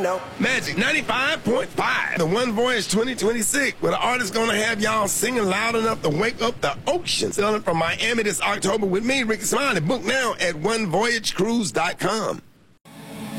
know? Magic 95.5. The One Voyage 2026, where the artist gonna have y'all singing loud enough to wake up the ocean. Sailing from Miami this October with me, Ricky Smiley. Book now at onevoyagecruise.com.